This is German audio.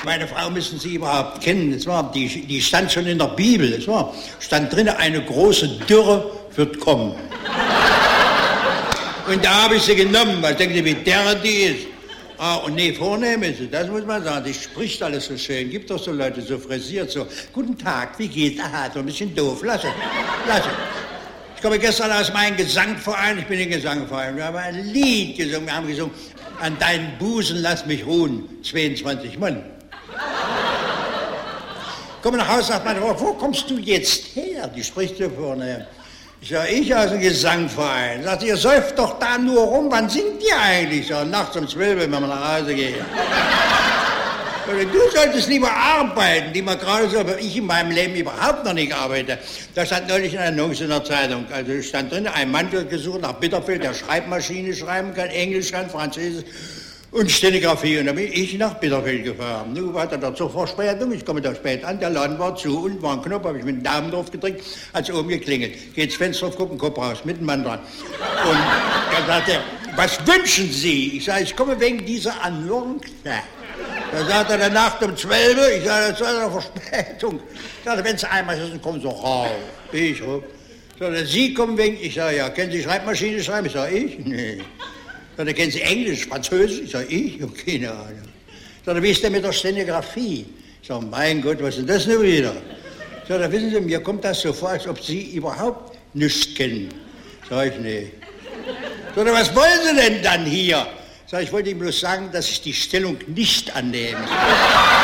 Meine Frau müssen Sie überhaupt kennen. Die stand schon in der Bibel. Stand drin, eine große Dürre wird kommen. Und da habe ich sie genommen, weil ich denke, wie derre die ist. Und nee, vornehm ist sie, das muss man sagen. Die spricht alles so schön. Gibt doch so Leute, so frisiert, so. Guten Tag, wie geht's? Aha, so ein bisschen doof. Lass es. Ich komme gestern aus meinem Gesangverein. Ich bin im Gesangverein. Wir haben ein Lied gesungen. Wir haben gesungen, an deinen Busen lass mich ruhen. 22 Mann. Komme nach Hause, sagt meine Frau, wo kommst du jetzt her? Die spricht so vornehm. Ich sage, ich aus dem Gesangverein. Sagt, ihr säuft doch da nur rum, wann singt ihr eigentlich? So, nachts um 12, wenn wir nach Hause gehen. Du solltest lieber arbeiten, die man gerade so, aber ich in meinem Leben überhaupt noch nicht arbeite. Da stand neulich eine Annonce in der Zeitung. Also stand drin, ein Mann wird gesucht nach Bitterfeld, der Schreibmaschine schreiben kann, Englisch kann, Französisch und Stenografie. Und dann bin ich nach Bitterfeld gefahren. Nun war da zur Verspätung, ich komme da spät an, der Laden war zu, unten war ein Knopf, habe ich mit dem Daumen drauf gedrückt, hat es oben geklingelt. Geht ins Fenster auf, gucken, Kopf raus, mit dem Mann dran. Und dann sagt er, was wünschen Sie? Ich sage, ich komme wegen dieser Annonce. Da sagt er, der Nacht um 12 Uhr, ich sage, das ist eine Verspätung. Ich sage, wenn Sie einmal sind, kommen Sie raus. Ich rufe. Sie kommen wegen, ich sage, ja, kennen Sie Schreibmaschine schreiben? Ich sage, ich? Nee. Sagt er, kennen Sie Englisch, Französisch? Ich sage, ich? Ich habe keine Ahnung. Sagt er, wie ist denn mit der Stenografie? Ich sage, mein Gott, was ist denn das nun wieder? Sagt er, wissen Sie, mir kommt das so vor, als ob Sie überhaupt nichts kennen. Sag ich, nee. Sagt er, was wollen Sie denn dann hier? Sag ich, wollte ihm bloß sagen, dass ich die Stellung nicht annehme.